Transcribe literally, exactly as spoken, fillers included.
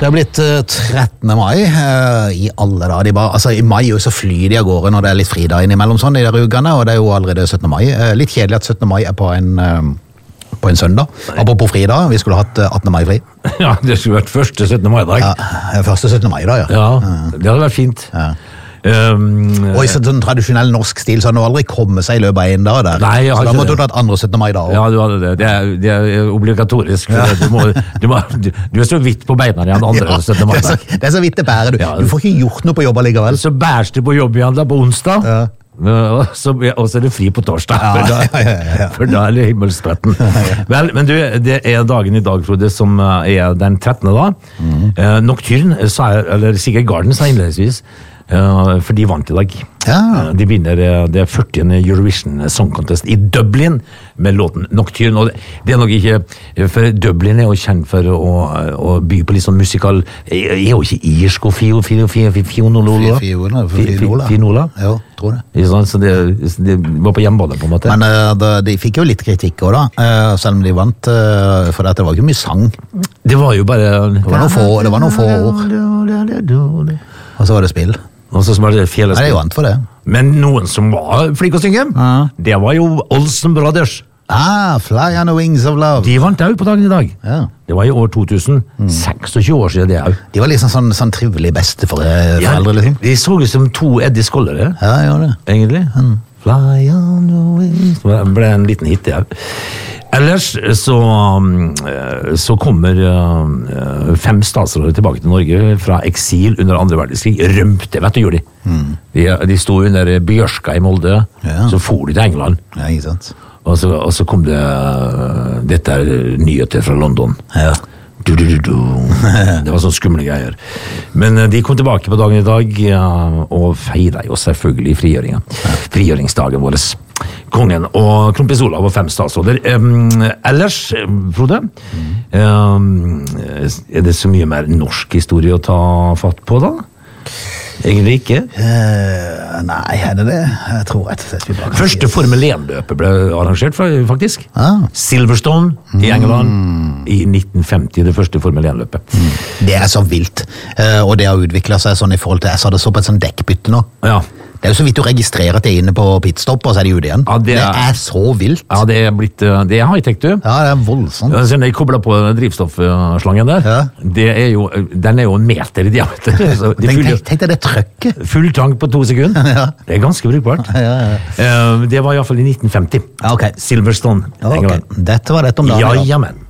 Det har blitt uh, trettende mai uh, i alle da. De bare, altså, I mai så flyr de av gårde når det er litt fridag innimellom sånn i de ukene, og det er jo allerede syttende mai. Uh, litt kjedelig at syttende mai er på en, uh, på en søndag. Apropos fridag, vi skulle hatt uh, attende mai fri. Ja, det skulle vært første syttende mai-dag. Ja, første syttende mai da, ja. Ja, det hadde vært fint. Ja. Um, og i sånn tradisjonell norsk stil så har det aldri kommet seg i løpet av en dag der. Nei, så da måtte du tatt andre syttende mai da også. Ja, du hadde det. Det er, det er obligatorisk. Ja. Du, må, du, må, du, du er så vidt på beina igjen andre ja, syttende mai. Det er, så, det er så vidt det bærer. Du, ja. Du får ikke gjort noe på jobb likevel. Så bærs du på jobb igjen da på onsdag. Ja. Og så, og så er det fri på torsdag, ja, for, da, ja, ja, ja. for da er det himmelspretten. Vel, men du, det er dagen i dag, Frode, som er den trettende da. Mm. Eh, Nocturne, eller Sigurd Garden, sa innledningsvis, Uh, for de vant i dag. Ja. Uh, de vinner uh, det førtiende Eurovision Song Contest i Dublin med låten Nocturne. Og det, det er nok ikke, for Dublin er jo kjent for å, å by på litt sånn musikal. Er jo ikke irsk og fio, fio, fio, fionola? Fionola? Jo, tror det. Så det, det var på hjemmebane på en måte. Men uh, de, de fikk jo litt kritikk også da, uh, selv om de vant, uh, for det var ikke mye sang. Det var jo bare... Det var noen få, det var noen få år. Og så var det spill. Og så var det fjellet. Nei, det er jo vant for det. Men noen som var flinke å synge, ja. Det var jo Olsen Brothers. Ah, Fly on the Wings of Love. De vant også på dagen i dag. Ja. Det var i år to tusen, mm. seksogtjue år siden det også. De var liksom sånn, sånn trivelig beste for foreldre, liksom. De så ut som to Eddie Skollere. Ja, ja, det. Egentlig. Mm. Fly on the Wings. Det ble en liten hit, det også. Ellers så, så kommer fem statsråder tilbake til Norge fra eksil under andre verdenskrig. Rømte, vet du, gjorde de. Mm. De. De stod under Bjørska i Molde, ja. Så for de til England. Ja, ikke sant. Og så, og så kom det, dette er nyheter fra London. Ja. Du, du, du, du. Det var sånne skumle greier. Men de kom tilbake på dagen i dag, ja, og feiret jo selvfølgelig frigjøringen. Frigjøringsdagen vår. Kongen og kronprins Olav og fem statsråder. Um, ellers, Frode, um, er det så mye mer norsk historie å ta fatt på da? Egentlig ikke? Uh, nei, er det det? Jeg tror rett og slett vi bare... Første Formel én-løpet ble arrangert, faktisk. Ah. Silverstone i England mm. i nitten femti, det første Formel én-løpet. Mm. Det er så vilt, uh, og det har utviklet seg sånn i forhold til, jeg sa det så på et sånn dekkbytte nå. Ja. Det er jo så vidt du registrerer at de er inne på pitstop, og så er de ute igjen. Ja, det, er, det er så vilt. Ja, det er blitt, det er high-tech, du. Ja, det er voldsomt. Så når jeg kobler på drivstoffslangen der, ja. Det er jo, den er jo en meter i diameter. Så de tenk, tenk, tenk deg det trøkket. Full tank på to sekunder. Ja. Det er ganske brukbart. Ja, ja, ja. Det var i hvert fall i nitten femti. Ja, ok. Silverstone. Ja, okay. Dette var dette om dagen. Ja, jamen.